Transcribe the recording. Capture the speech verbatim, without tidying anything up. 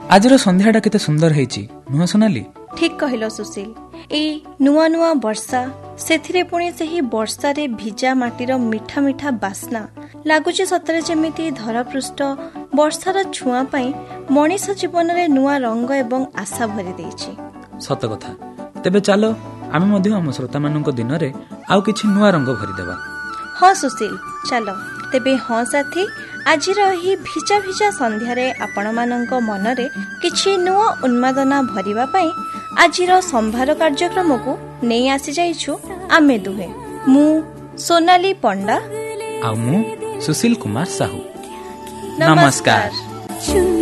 आजर संध्याटा केते सुंदर हेची नुह सोनाली। ठीक कहलो सुशील। एई नुआ नुआ वर्षा सेथिरे पुणी सेही वर्षा रे भिजा माटीर मिठा मिठा बास्ना लागुची सतरे जेमिति धरापृष्ठ वर्षार छुआ पाई मनीष जीवन रे नुआ रंग एवं आशा भरी देइछि। सत कथा। तेबे चलो आमे मध्य हम श्रोता मानक दिन रे आउ किछि नुआ रंग भरी देबा। हाँ सुशील चलो तेबे हाँ साथी आज ही भिजा भिजा संध्यारे आपण मानक मनरे किछि नुआ उन्मादना भरिबा पई आजिर संभार कार्यक्रम को नहीं आसी जाइछु आमे दुहे मु सोनाली पंडा आ मु सुशील कुमार साहू। नमस्कार।